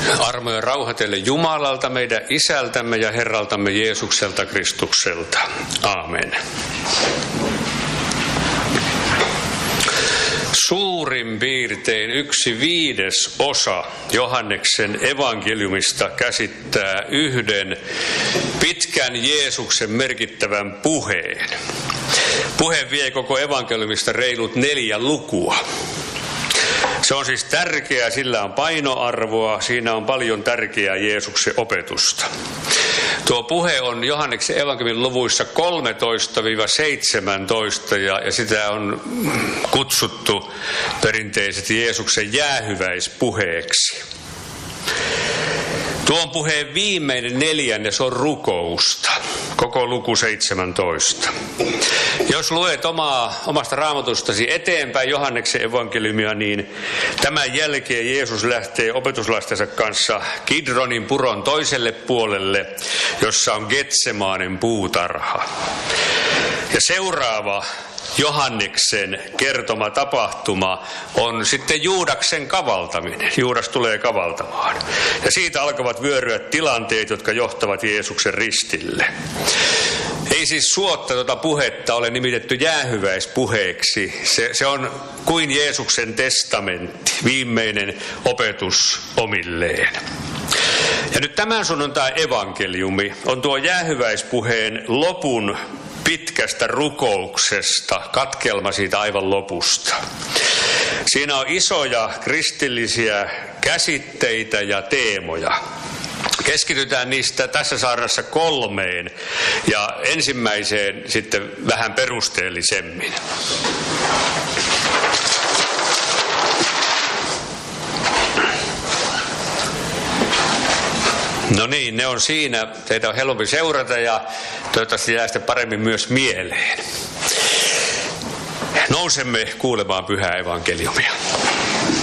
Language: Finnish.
Armo ja rauha teille Jumalalta, meidän Isältämme ja Herraltamme Jeesukselta Kristukselta. Aamen. Suurin piirtein 1/5 Johanneksen evankeliumista käsittää yhden pitkän Jeesuksen merkittävän puheen. Puhe vie koko evankeliumista reilut 4 lukua. Se on siis tärkeää, sillä on painoarvoa, siinä on paljon tärkeää Jeesuksen opetusta. Tuo puhe on Johanneksen evankeliumin luvuissa 13-17 ja sitä on kutsuttu perinteisesti Jeesuksen jäähyväispuheeksi. Tuon puheen viimeinen 4. on rukousta, koko luku 17. Jos luet omasta raamatustasi eteenpäin Johanneksen evankeliumia, niin tämän jälkeen Jeesus lähtee opetuslastensa kanssa Kidronin puron toiselle puolelle, jossa on Getsemanen puutarha. Ja seuraava Johanneksen kertoma tapahtuma on sitten Juudaksen kavaltaminen. Juudas tulee kavaltamaan. Ja siitä alkavat vyöryä tilanteet, jotka johtavat Jeesuksen ristille. Ei siis suotta tuota puhetta ole nimitetty jäähyväispuheeksi. Se on kuin Jeesuksen testamentti, viimeinen opetus omilleen. Ja nyt tämän sunnuntai evankeliumi on tuo jäähyväispuheen lopun pitkästä rukouksesta, katkelma siitä aivan lopusta. Siinä on isoja kristillisiä käsitteitä ja teemoja. Keskitytään niistä tässä saarnassa 3 ja ensimmäiseen sitten vähän perusteellisemmin. No niin, ne on siinä. Teitä on helpompi seurata ja toivottavasti jää sitten paremmin myös mieleen. Nousemme kuulemaan pyhää evankeliumia.